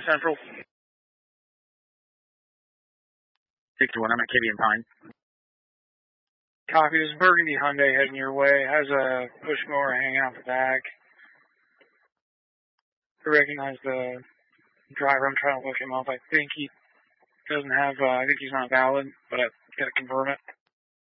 Central. 61, I'm at Kibby and Pine. Copy, this is Burgundy Hyundai heading your way. Has a push mower hanging out the back. I recognize the driver. I'm trying to look him up. I think he doesn't have, I think he's not valid, but I gotta confirm it.